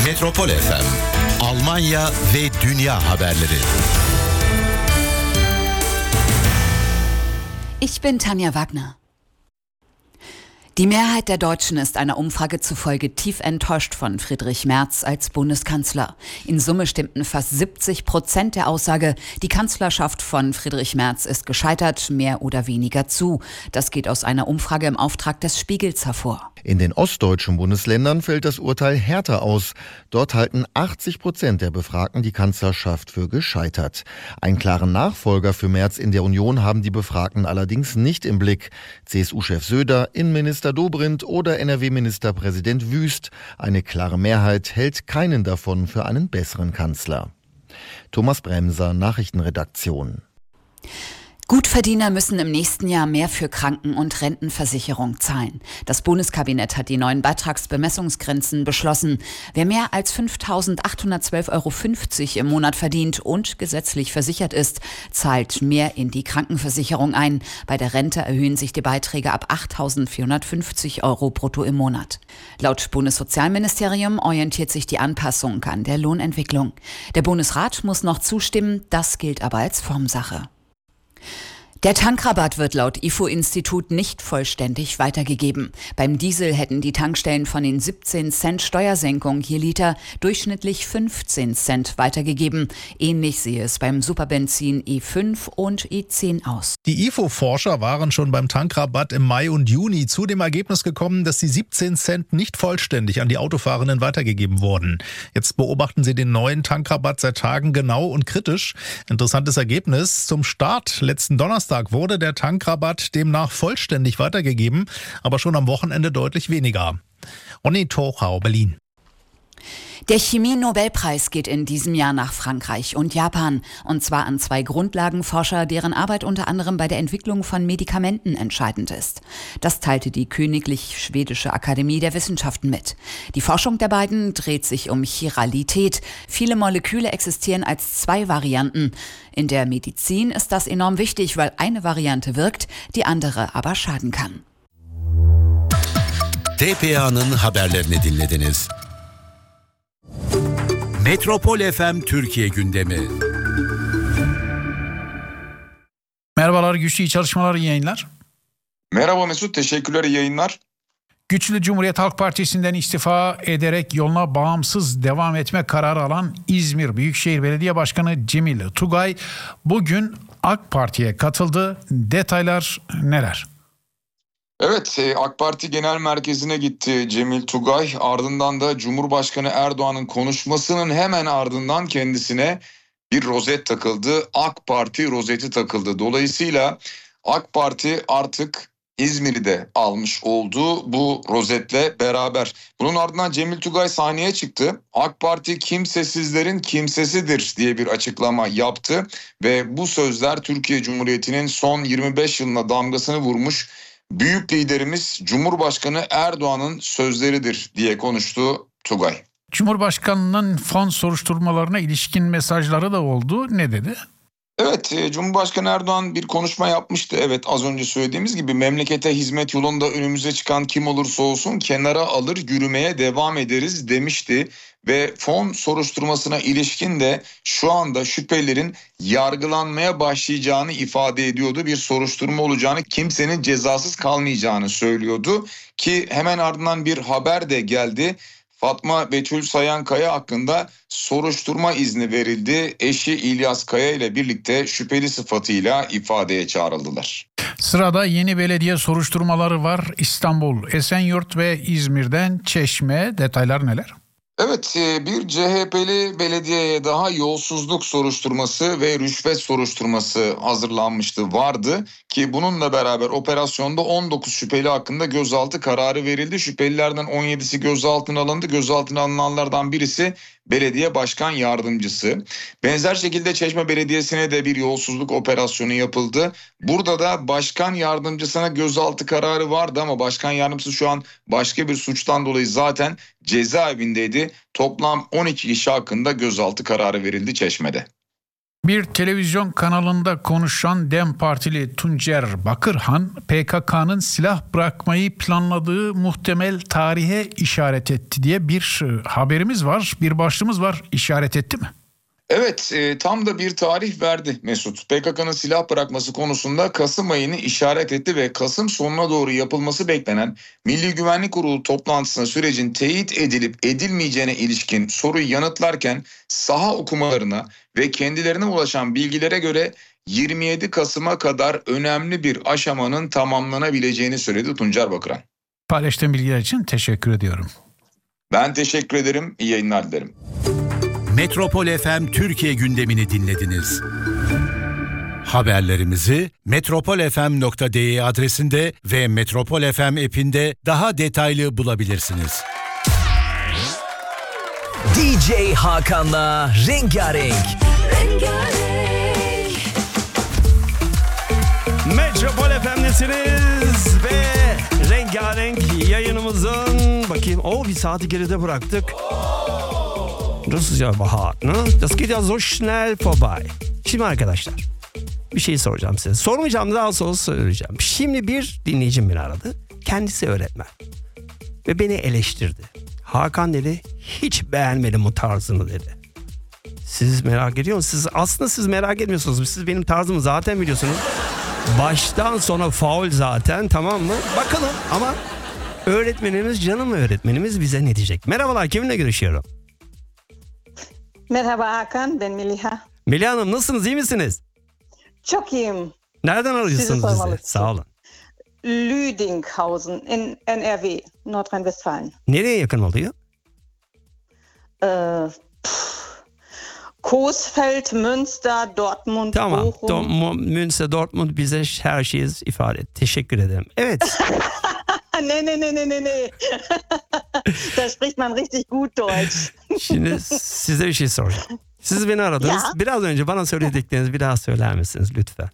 Metropol FM, Almanya ve dünya haberleri. Ich bin Tanja Wagner. Die Mehrheit der Deutschen ist einer Umfrage zufolge tief enttäuscht von Friedrich Merz als Bundeskanzler. In Summe stimmten fast 70% der Aussage, die Kanzlerschaft von Friedrich Merz ist gescheitert, mehr oder weniger zu. Das geht aus einer Umfrage im Auftrag des Spiegels hervor. In den ostdeutschen Bundesländern fällt das Urteil härter aus. Dort halten 80% der Befragten die Kanzlerschaft für gescheitert. Einen klaren Nachfolger für Merz in der Union haben die Befragten allerdings nicht im Blick. CSU-Chef Söder, Innenminister Dobrindt oder NRW-Ministerpräsident Wüst. Eine klare Mehrheit hält keinen davon für einen besseren Kanzler. Thomas Bremser, Nachrichtenredaktion. Gutverdiener müssen im nächsten Jahr mehr für Kranken- und Rentenversicherung zahlen. Das Bundeskabinett hat die neuen Beitragsbemessungsgrenzen beschlossen. Wer mehr als 5.812,50 € im Monat verdient und gesetzlich versichert ist, zahlt mehr in die Krankenversicherung ein. Bei der Rente erhöhen sich die Beiträge ab 8.450 € brutto im Monat. Laut Bundessozialministerium orientiert sich die Anpassung an der Lohnentwicklung. Der Bundesrat muss noch zustimmen, das gilt aber als Formsache. Der Tankrabatt wird laut IFO-Institut nicht vollständig weitergegeben. Beim Diesel hätten die Tankstellen von den 17 Cent Steuersenkung je Liter durchschnittlich 15 Cent weitergegeben. Ähnlich sehe es beim Superbenzin E5 und E10 aus. Die IFO-Forscher waren schon beim Tankrabatt im Mai und Juni zu dem Ergebnis gekommen, dass die 17 Cent nicht vollständig an die Autofahrenden weitergegeben wurden. Jetzt beobachten sie den neuen Tankrabatt seit Tagen genau und kritisch. Interessantes Ergebnis: Zum Start letzten Donnerstag wurde der Tankrabatt demnach vollständig weitergegeben, aber schon am Wochenende deutlich weniger. Onni Tochau, Berlin. Der Chemie-Nobelpreis geht in diesem Jahr nach Frankreich und Japan. Und zwar an 2 Grundlagenforscher, deren Arbeit unter anderem bei der Entwicklung von Medikamenten entscheidend ist. Das teilte die Königlich Schwedische Akademie der Wissenschaften mit. Die Forschung der beiden dreht sich um Chiralität. Viele Moleküle existieren als 2 Varianten. In der Medizin ist das enorm wichtig, weil eine Variante wirkt, die andere aber schaden kann. TPA'nın haberlerini dinlediniz. Metropol FM Türkiye gündemi. Merhabalar Güçlü, iyi çalışmalar, iyi yayınlar. Merhaba Mesut, teşekkürler, iyi yayınlar. Güçlü Cumhuriyet Halk Partisi'nden istifa ederek yoluna bağımsız devam etme kararı alan İzmir Büyükşehir Belediye Başkanı Cemil Tugay bugün AK Parti'ye katıldı. Detaylar neler? Evet, AK Parti Genel Merkezi'ne gitti Cemil Tugay. Ardından da Cumhurbaşkanı Erdoğan'ın konuşmasının hemen ardından kendisine bir rozet takıldı. AK Parti rozeti takıldı. Dolayısıyla AK Parti artık İzmir'i de almış oldu bu rozetle beraber. Bunun ardından Cemil Tugay sahneye çıktı. AK Parti kimsesizlerin kimsesidir diye bir açıklama yaptı. Ve bu sözler Türkiye Cumhuriyeti'nin son 25 yılına damgasını vurmuş büyük liderimiz Cumhurbaşkanı Erdoğan'ın sözleridir diye konuştu Tugay. Cumhurbaşkanının fon soruşturmalarına ilişkin mesajları da oldu. Ne dedi? Evet, Cumhurbaşkanı Erdoğan bir konuşma yapmıştı. Evet, az önce söylediğimiz gibi memlekete hizmet yolunda önümüze çıkan kim olursa olsun kenara alır yürümeye devam ederiz demişti. Ve fon soruşturmasına ilişkin de şu anda şüphelerin yargılanmaya başlayacağını ifade ediyordu. Bir soruşturma olacağını, kimsenin cezasız kalmayacağını söylüyordu. Ki hemen ardından bir haber de geldi. Fatma Betül Sayankaya hakkında soruşturma izni verildi. Eşi İlyas Kaya ile birlikte şüpheli sıfatıyla ifadeye çağrıldılar. Sırada yeni belediye soruşturmaları var. İstanbul, Esenyurt ve İzmir'den Çeşme. Detaylar neler? Evet, bir CHP'li belediyeye daha yolsuzluk soruşturması ve rüşvet soruşturması vardı ki bununla beraber operasyonda 19 şüpheli hakkında gözaltı kararı verildi. Şüphelilerden 17'si gözaltına alındı. Gözaltına alınanlardan birisi belediye başkan yardımcısı. Benzer şekilde Çeşme Belediyesi'ne de bir yolsuzluk operasyonu yapıldı. Burada da başkan yardımcısına gözaltı kararı vardı ama başkan yardımcısı şu an başka bir suçtan dolayı zaten cezaevindeydi. Toplam 12 kişi hakkında gözaltı kararı verildi Çeşme'de. Bir televizyon kanalında konuşan DEM Partili Tuncer Bakırhan, PKK'nın silah bırakmayı planladığı muhtemel tarihe işaret etti diye bir haberimiz var, bir başlığımız var. İşaret etti mi? Evet, tam da bir tarih verdi Mesut. PKK'nın silah bırakması konusunda Kasım ayını işaret etti ve Kasım sonuna doğru yapılması beklenen Milli Güvenlik Kurulu toplantısında sürecin teyit edilip edilmeyeceğine ilişkin soruyu yanıtlarken saha okumalarına ve kendilerine ulaşan bilgilere göre 27 Kasım'a kadar önemli bir aşamanın tamamlanabileceğini söyledi Tuncer Bakıran. Paylaştığım bilgiler için teşekkür ediyorum. Ben teşekkür ederim, iyi yayınlar dilerim. Metropol FM Türkiye gündemini dinlediniz. Haberlerimizi metropolfm.de adresinde ve Metropol FM app'inde daha detaylı bulabilirsiniz. DJ Hakan'la Rengarenk. Metropol FM'desiniz ve Rengarenk yayınımızın bir saati geride bıraktık. Das ist ja hart, ne? Das geht ja so schnell vorbei. Şimdi arkadaşlar, bir şey soracağım size. Sormayacağım, daha sonra söyleyeceğim. Şimdi bir dinleyicim beni aradı. Kendisi öğretmen. Ve beni eleştirdi. Hakan dedi, hiç beğenmedim bu tarzını dedi. Siz merak ediyor musunuz? Aslında siz merak etmiyorsunuz. Siz benim tarzımı zaten biliyorsunuz. Baştan sona faul zaten, tamam mı? Bakalım ama öğretmenimiz, canım öğretmenimiz bize ne diyecek? Merhabalar, kiminle görüşüyorum? Merhaba Hakan, ben Meliha. Meliha Hanım, nasılsınız, iyi misiniz? Çok iyiyim. Nereden arıyorsunuz bizi? Sağ olun. Lüdinghausen in NRW, Nordrhein-Westfalen. Nereye yakın oluyor? Coesfeld, Münster, Dortmund, tamam. Bochum. Münster, Dortmund bize her şeyi ifade et. Teşekkür ederim. Evet. Nee. Da spricht man richtig gut Deutsch. Şimdi size bir şey soracağım. Siz beni aradınız. Ja. Biraz önce bana söylediklerinizi bir daha söyler misiniz lütfen?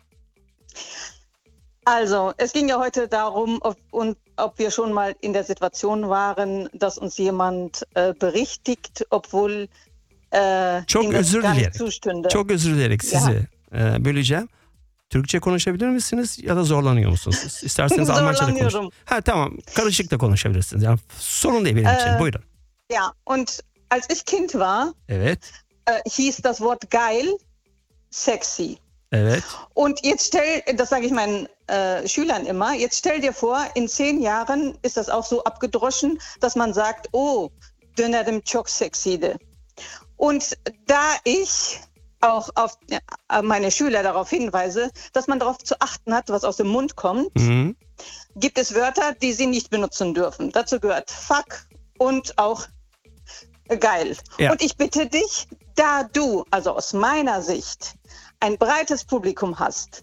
Also, es ging ja heute darum, ob wir schon mal in der Situation waren, dass uns jemand berichtigt, obwohl Çok özür dilerim. zustünde. Çok özür dilerim sizi böleceğim. Türkçe konuşabilir misiniz ya da zorlanıyor musunuz? İsterseniz Almanca da konuşun. Tamam, karışık da konuşabilirsiniz. Yani sorun değil benim için. Buyurun. Ja, und als ich Kind war, evet. Hieß das Wort geil sexy. Evet. Und jetzt das sage ich meinen Schülern immer, jetzt stell dir vor, in 10 Jahren ist das auch so abgedroschen, dass man sagt, oh, dönerim çok seksiydi. Und da ich auch auf meine Schüler darauf hinweise, dass man darauf zu achten hat, was aus dem Mund kommt, gibt es Wörter, die sie nicht benutzen dürfen. Dazu gehört fuck und auch geil. Ja. Und ich bitte dich, da du, also aus meiner Sicht, ein breites Publikum hast,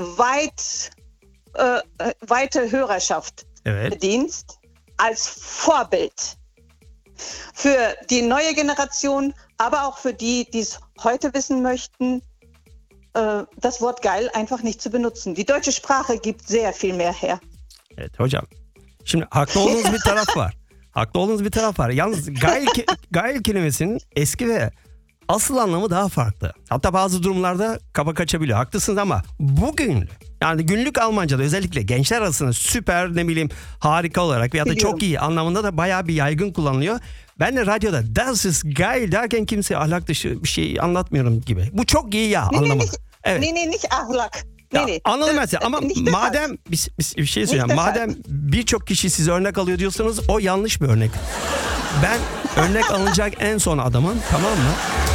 weite Hörerschaft bedienst, als Vorbild für die neue Generation, aber auch für die es heute wissen möchten, das Wort geil einfach nicht zu benutzen. Die deutsche Sprache gibt sehr viel mehr her. Evet hocam. Şimdi haklı olduğunuz bir taraf var. Haklı olduğunuz bir taraf var. Yalnız geil kelimesinin eski ve asıl anlamı daha farklı. Hatta bazı durumlarda kaba kaçabiliyor. Haklısınız ama bugün yani günlük Almanca'da özellikle gençler arasında süper harika olarak veya da çok iyi anlamında da bayağı bir yaygın kullanılıyor. Ben de radyoda das ist geil derken kimseye ahlak dışı bir şey anlatmıyorum gibi. Bu çok iyi ya anlamı. Evet. Nee, nicht ahlak. Nee. Anladım ben size ama madem bir şey söyleyeceğim. Madem birçok kişi size örnek alıyor diyorsanız o yanlış bir örnek. Ben örnek alınacak en son adamım, tamam mı?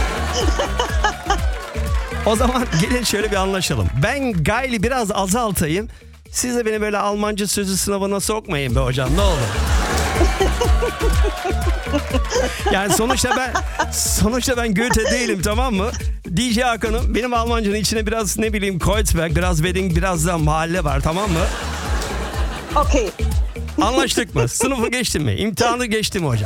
O zaman gelin şöyle bir anlaşalım. Ben geil'i biraz azaltayım. Siz de beni böyle Almanca sözlü sınavına sokmayın be hocam, ne olur. Yani sonuçta ben Goethe değilim, tamam mı? DJ Hakan'ım, benim Almancanın içine biraz Kreuzberg, biraz Wedding, biraz da mahalle var, tamam mı? Okey. Anlaştık mı? Sınıfı geçtim mi? İmtihanı geçtim mi hocam?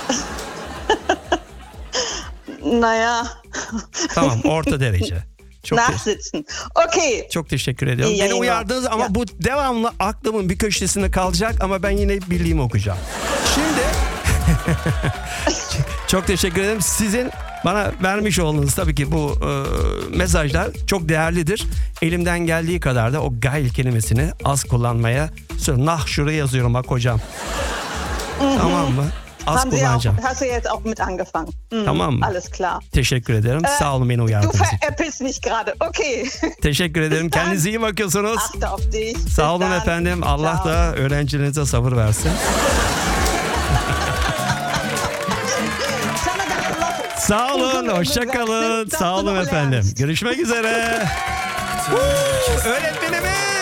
Naja. Tamam, orta derece. Nachsitzen. Okey. Çok teşekkür ediyorum. Beni uyardınız ama bu devamlı aklımın bir köşesinde kalacak ama ben yine bildiğimi okuyacağım. Şimdi Çok teşekkür ederim. Sizin bana vermiş olduğunuz tabii ki bu mesajlar çok değerlidir. Elimden geldiği kadar da o geil kelimesini az kullanmaya şuraya yazıyorum bak hocam. Tamam mı? Az kullanacağım. Hast du jetzt auch mit angefangen? Tamam mı? Alles klar. Teşekkür ederim. Sağ olun beni Du uyardığınız için. veräppelst mich gerade. Okay. Teşekkür ederim. Kendinize iyi bakıyorsunuz. Achte auf dich. Sağ olun Bis dann. efendim. Allah Ciao. da öğrencilerinize sabır versin. Sağ olun. Hoşça kalın. Sağ olun efendim. Görüşmek üzere. Öğretmenimiz.